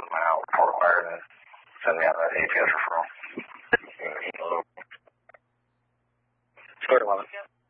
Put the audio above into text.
them out for required and send me out that APS referral. Square 11.